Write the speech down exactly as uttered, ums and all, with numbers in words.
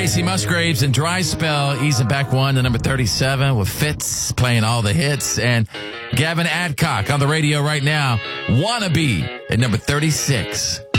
Casey Musgraves and Dry Spell easing back one to number thirty-seven with Fitz playing all the hits. And Gavin Adcock on the radio right now. Wannabe at number thirty-six.